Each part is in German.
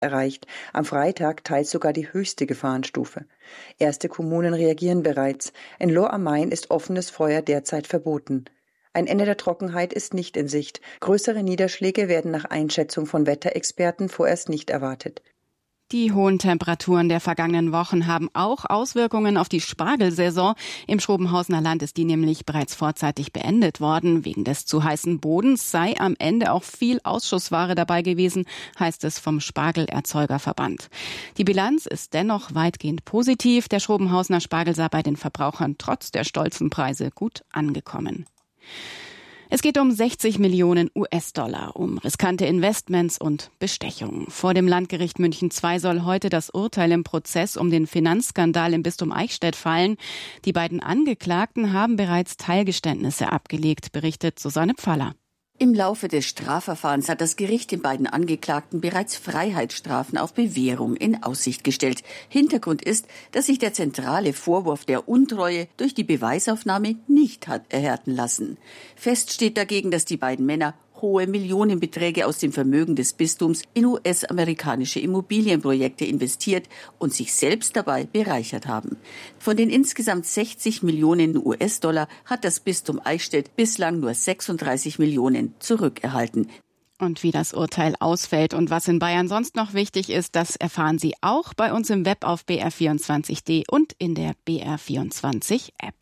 erreicht. Am Freitag teils sogar die höchste Gefahrenstufe. Erste Kommunen reagieren bereits. In Lohr am Main ist offenes Feuer derzeit verboten. Ein Ende der Trockenheit ist nicht in Sicht. Größere Niederschläge werden nach Einschätzung von Wetterexperten vorerst nicht erwartet. Die hohen Temperaturen der vergangenen Wochen haben auch Auswirkungen auf die Spargelsaison. Im Schrobenhausener Land ist die nämlich bereits vorzeitig beendet worden. Wegen des zu heißen Bodens sei am Ende auch viel Ausschussware dabei gewesen, heißt es vom Spargelerzeugerverband. Die Bilanz ist dennoch weitgehend positiv. Der Schrobenhausener Spargel sei bei den Verbrauchern trotz der stolzen Preise gut angekommen. Es geht um 60 Millionen US-Dollar, um riskante Investments und Bestechung. Vor dem Landgericht München II soll heute das Urteil im Prozess um den Finanzskandal im Bistum Eichstätt fallen. Die beiden Angeklagten haben bereits Teilgeständnisse abgelegt, berichtet Susanne Pfaller. Im Laufe des Strafverfahrens hat das Gericht den beiden Angeklagten bereits Freiheitsstrafen auf Bewährung in Aussicht gestellt. Hintergrund ist, dass sich der zentrale Vorwurf der Untreue durch die Beweisaufnahme nicht hat erhärten lassen. Fest steht dagegen, dass die beiden Männer hohe Millionenbeträge aus dem Vermögen des Bistums in US-amerikanische Immobilienprojekte investiert und sich selbst dabei bereichert haben. Von den insgesamt 60 Millionen US-Dollar hat das Bistum Eichstätt bislang nur 36 Millionen zurückerhalten. Und wie das Urteil ausfällt und was in Bayern sonst noch wichtig ist, das erfahren Sie auch bei uns im Web auf br24.de und in der BR24-App.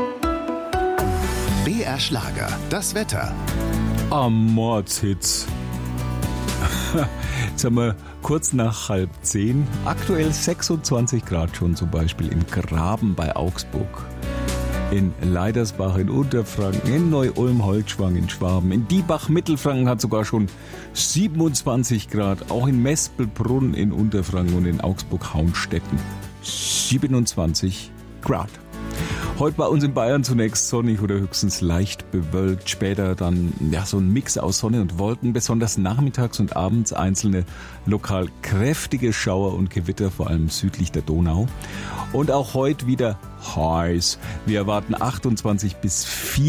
BR Schlager, das Wetter. Am Mordshitz. Jetzt haben wir kurz nach 9:30. Aktuell 26 Grad schon, zum Beispiel in Graben bei Augsburg, in Leidersbach in Unterfranken, in Neu-Ulm-Holzschwang in Schwaben, in Diebach-Mittelfranken hat sogar schon 27 Grad, auch in Mespelbrunn in Unterfranken und in Augsburg-Haunstetten 27 Grad. Heute bei uns in Bayern zunächst sonnig oder höchstens leicht bewölkt. Später dann so ein Mix aus Sonne und Wolken. Besonders nachmittags und abends einzelne lokal kräftige Schauer und Gewitter, vor allem südlich der Donau. Und auch heute wieder heiß. Wir erwarten 28 bis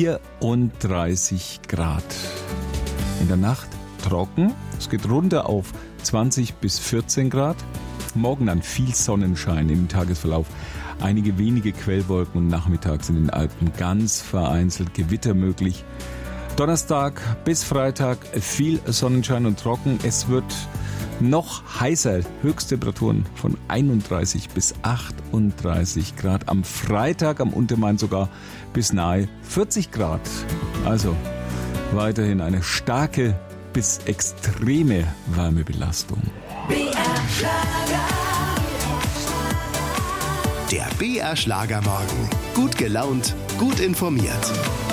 34 Grad. In der Nacht trocken. Es geht runter auf 20 bis 14 Grad. Morgen dann viel Sonnenschein im Tagesverlauf. Einige wenige Quellwolken und nachmittags in den Alpen ganz vereinzelt Gewitter möglich. Donnerstag bis Freitag viel Sonnenschein und trocken. Es wird noch heißer. Höchsttemperaturen von 31 bis 38 Grad. Am Freitag am Untermain sogar bis nahe 40 Grad. Also weiterhin eine starke bis extreme Wärmebelastung. Der BR Schlagermorgen. Gut gelaunt, gut informiert.